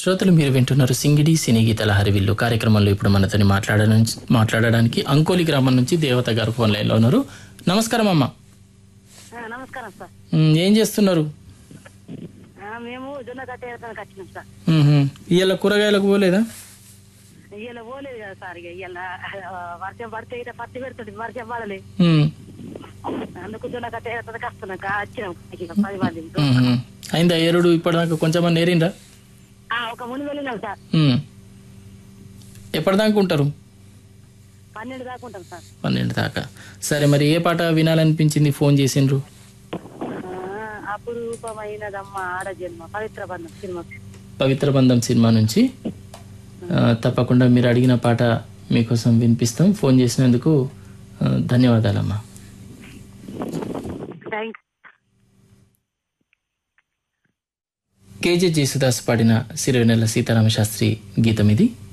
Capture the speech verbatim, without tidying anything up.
శ్రోతలు మీరు వింటున్నారు సింగిడి సినీ గీతల హరివిల్లు కార్యక్రమంలో ఇప్పుడు మనతోని మాట్లాడడం మాట్లాడడానికి అంకోలి గ్రామం నుంచి దేవత గారు ఫోన్ లైన్ లో ఉన్నారు. నమస్కారం అమ్మ. నమస్కారం సార్. ఏం చేస్తున్నారు? మేము జొన్న కట్టేయడానికి వచ్చినాం సార్. ఇవాళ కూరగాయలకు పోలేదా? ఇవాళ పోలేదు కదా సార్. ఇవాళ వర్షం పడితే ఇక పత్తి పెడుతుంది, వర్షం పడలే, అందుకు జొన్న కట్టేయడానికి వస్తున్నాం. వచ్చినాం పది మంది. అయిందా ఏరుడు? ఇప్పటిదాకా కొంచెం నేరిందా? ఒక ముందు వెళ్ళినాం సార్. ఎప్పటిదాకా ఉంటారు? పన్నెండు దాకా ఉంటాం సార్. పన్నెండు దాకా. సరే, మరి ఏ పాట వినాలనిపించింది? ఫోన్ చేసిండ్రు. అపురూపమైనదమ్మ ఆడ జన్మ, పవిత్ర బంధం సినిమా. పవిత్ర బంధం సినిమా నుంచి తప్పకుండా మీరు అడిగిన పాట మీకోసం వినిపిస్తాం. ఫోన్ చేసినందుకు ధన్యవాదాలమ్మా. కేజే జేసుదాస్ పాడిన సిరివెన్నెల సీతారామ శాస్త్రి గీతం ఇది.